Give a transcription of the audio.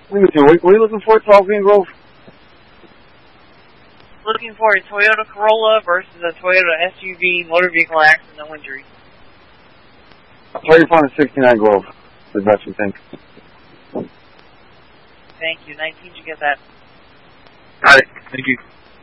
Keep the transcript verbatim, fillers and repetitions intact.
What are you looking for at twelve Green Grove? Looking for a Toyota Corolla versus a Toyota S U V motor vehicle accident, no injury. I'll try to find a sixty-nine Grove. The best you think. Thank you. nineteen, did you get that? Got it. Thank you.